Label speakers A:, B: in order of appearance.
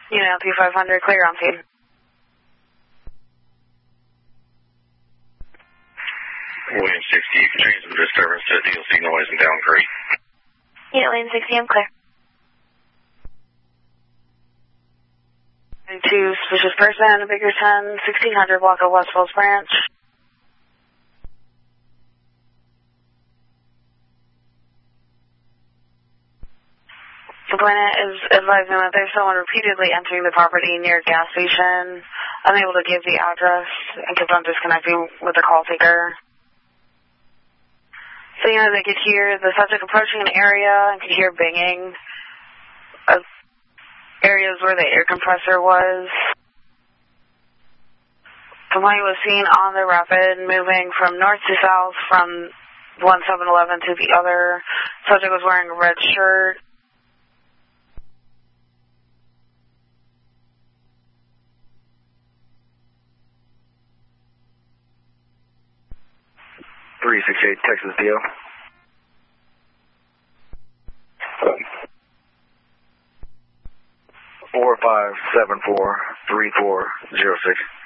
A: Unit 2500, clear on scene.
B: William 60, you can change the disturbance to DLC noise and down Creek.
A: Unit William 60, I'm clear. 2 suspicious person, Biggerton, 1600 block of West Falls Branch. Complainant is advising that there's someone repeatedly entering the property near a gas station, unable to give the address and kept on disconnecting with the call taker. So, they could hear the subject approaching an area and could hear banging of areas where the air compressor was. Complainant was seen on the rapid moving from north to south from one 7-Eleven to the other. Subject was wearing a red shirt.
C: Texas DO. 4574-3406.